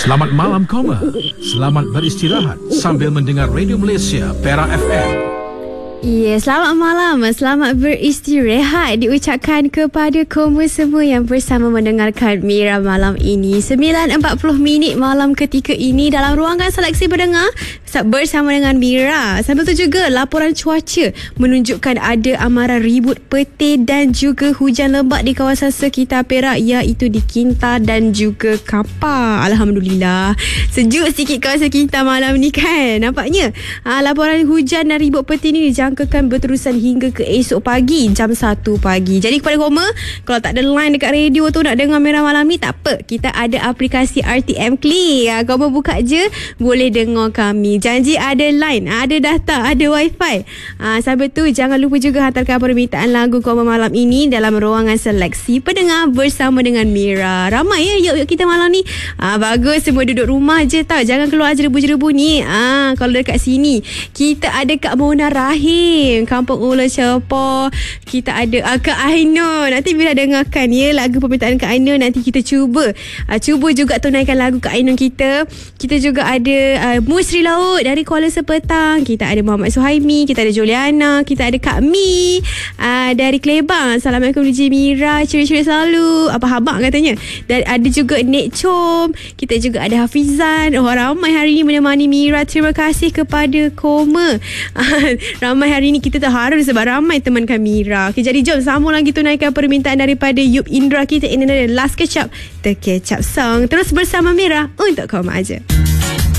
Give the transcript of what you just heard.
Selamat malam Koma. Selamat beristirahat sambil mendengar Radio Malaysia Perak FM. Ya, selamat malam. Selamat beristirahat diucapkan kepada Koma semua yang bersama mendengarkan Mira malam ini. 9.40 malam ketika ini dalam ruangan seleksi pendengar bersama dengan Mira. Sambil tu juga laporan cuaca menunjukkan ada amaran ribut petir dan juga hujan lebat di kawasan sekitar Perak, iaitu di Kinta dan juga Kapar. Alhamdulillah. Sejuk sikit kawasan Kinta malam ni kan. Nampaknya laporan hujan dan ribut petir ni dijangkakan berterusan hingga ke esok pagi jam 1 pagi. Jadi kepada Koma, kalau tak ada line dekat radio tu nak dengar Mira malam ni, tak apa, kita ada aplikasi RTM Click. Koma buka je boleh dengar kami. Janji ada line, ada data, ada wifi. Sampai tu jangan lupa juga hantarkan permintaan lagu Koma malam ini dalam ruangan seleksi pendengar bersama dengan Mira. Ramai ya yuk kita malam ni. Bagus, semua duduk rumah je tau. Jangan keluar je rebu-rebu ni. Kalau dekat sini kita ada Kak Mona Rahim, Kampung Ula Cepo. Kita ada Kak Ainur. Nanti bila dengarkan ya lagu permintaan Kak Ainur, nanti kita cuba juga tunaikan lagu Kak Ainur kita. Kita juga ada Musri Laut dari Kuala Sepetang. Kita ada Muhammad Suhaimi, kita ada Juliana, kita ada Kak Mi dari Kelebang. Assalamualaikum DJ Mira, ceria-ceria selalu. Apa habang katanya. Dan ada juga Nek Com. Kita juga ada Hafizan. Ramai hari ini menemani Mira. Terima kasih kepada Koma. Ramai hari ini kita terharu sebab ramai temankan Mira. Okay, jadi jom sambung lagi tunaikan permintaan daripada Yup Indra kita. Ini adalah Last Ketchup, The Ketchup Song. Terus bersama Mira untuk Koma aja.